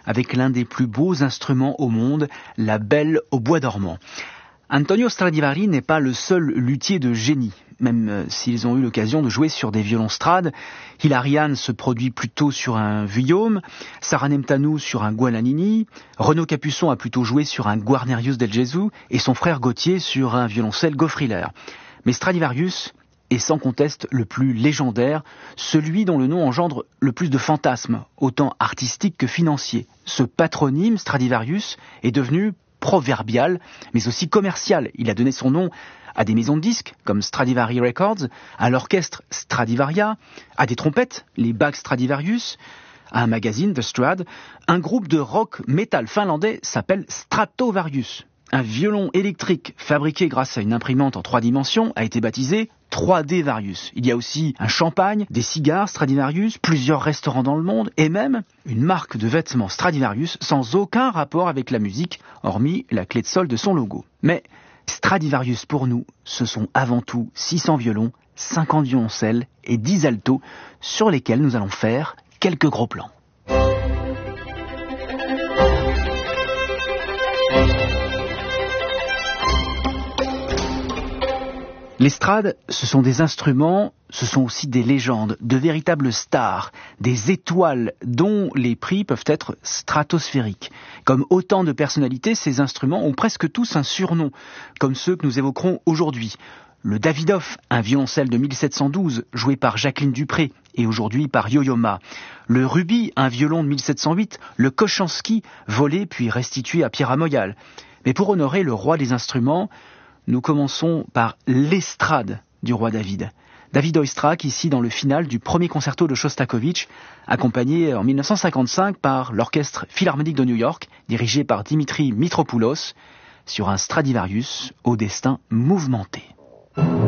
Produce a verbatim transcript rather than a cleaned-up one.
avec l'un des plus beaux instruments au monde, la Belle au bois dormant. Antonio Stradivari n'est pas le seul luthier de génie, même s'ils ont eu l'occasion de jouer sur des violons Strad. Hilarion se produit plutôt sur un Vuillaume, Sarah Nemtanou sur un Guadagnini, Renaud Capuçon a plutôt joué sur un Guarnerius del Gesù et son frère Gauthier sur un violoncelle Goffriller. Mais Stradivarius est sans conteste le plus légendaire, celui dont le nom engendre le plus de fantasmes, autant artistiques que financiers. Ce patronyme, Stradivarius, est devenu proverbial, mais aussi commercial. Il a donné son nom à des maisons de disques, comme Stradivari Records, à l'orchestre Stradivaria, à des trompettes, les Bach Stradivarius, à un magazine, The Strad. Un groupe de rock metal finlandais s'appelle Stratovarius. Un violon électrique fabriqué grâce à une imprimante en trois dimensions a été baptisé trois D Varius. Il y a aussi un champagne, des cigares Stradivarius, plusieurs restaurants dans le monde et même une marque de vêtements Stradivarius sans aucun rapport avec la musique, hormis la clé de sol de son logo. Mais Stradivarius pour nous, ce sont avant tout six cents violons, cinquante violoncelles et dix altos sur lesquels nous allons faire quelques gros plans. Les Strad, ce sont des instruments, ce sont aussi des légendes, de véritables stars, des étoiles dont les prix peuvent être stratosphériques. Comme autant de personnalités, ces instruments ont presque tous un surnom, comme ceux que nous évoquerons aujourd'hui. Le Davidoff, un violoncelle de mille sept cent douze, joué par Jacqueline Dupré et aujourd'hui par Yo-Yo Ma. Le Ruby, un violon de mille sept cent huit, le Kochanski, volé puis restitué à Pierre Amoyal. Mais pour honorer le roi des instruments, nous commençons par l'estrade du roi David. David Oistrakh, ici dans le final du premier concerto de Shostakovich, accompagné en mille neuf cent cinquante-cinq par l'Orchestre Philharmonique de New York, dirigé par Dimitri Mitropoulos, sur un Stradivarius au destin mouvementé.